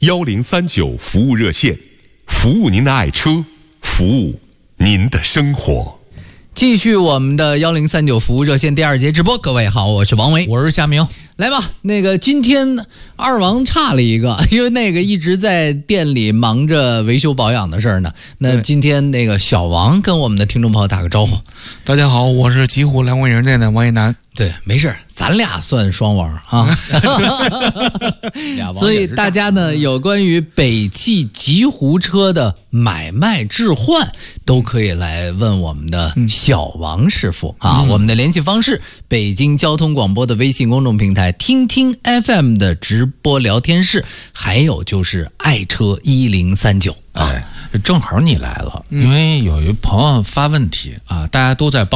1039服务热线，服务您的爱车，服务您的生活。 继续我们的1039服务热线第2节直播，各位好，我是王维， 我是夏明。 来吧，今天二王差了一个，因为一直在店里忙着维修保养的事儿呢。那今天小王跟我们的听众朋友打个招呼。 大家好，我是极狐蓝光影店的王一楠。 对，没事，咱俩算双王啊。所以大家呢，有关于北汽极狐车的买卖置换，都可以来问我们的小王师傅啊。我们的联系方式：北京交通广播的微信公众平台听听 FM 的直播聊天室，还有就是爱车1039啊。 正好你来了，因为有一朋友发问题啊，大家都在帮